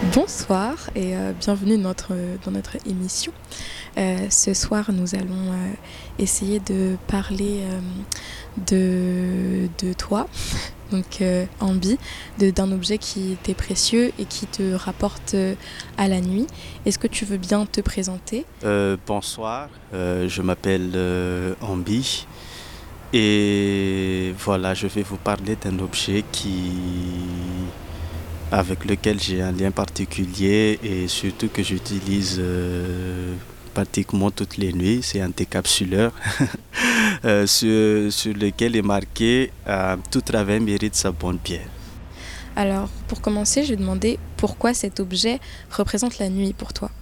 Bonsoir et bienvenue dans notre émission. Ce soir, nous allons essayer de parler de toi, donc Ambi, d'un objet qui t'est précieux et qui te rapporte à la nuit. Est-ce que tu veux bien te présenter? Bonsoir, je m'appelle Ambi et voilà, je vais vous parler d'un objet avec lequel j'ai un lien particulier et surtout que j'utilise pratiquement toutes les nuits. C'est un décapsuleur sur lequel est marqué tout travail mérite sa bonne bière. Alors, pour commencer, je vais demander pourquoi cet objet représente la nuit pour toi.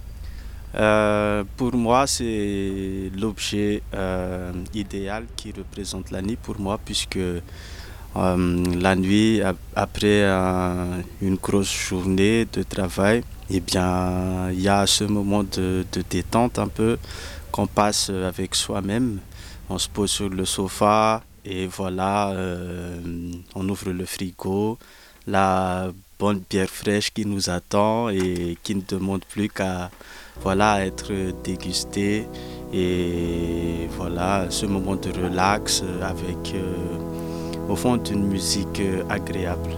Pour moi, c'est l'objet idéal qui représente la nuit pour moi, puisque la nuit, après une grosse journée de travail, eh bien, il y a ce moment de détente un peu qu'on passe avec soi-même. On se pose sur le sofa et voilà, on ouvre le frigo, la bonne bière fraîche qui nous attend et qui ne demande plus qu'à voilà, être dégustée. Et voilà, ce moment de relax avec au fond d'une musique agréable.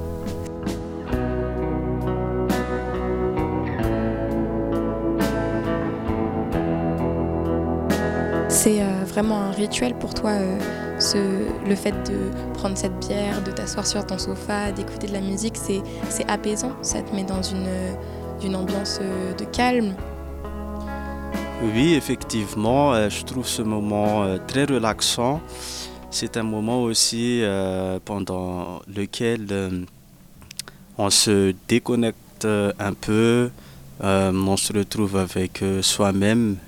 C'est vraiment un rituel pour toi, le fait de prendre cette bière, de t'asseoir sur ton sofa, d'écouter de la musique, c'est apaisant, ça te met dans une ambiance de calme. Oui, effectivement, je trouve ce moment très relaxant. C'est un moment aussi pendant lequel on se déconnecte un peu, on se retrouve avec soi-même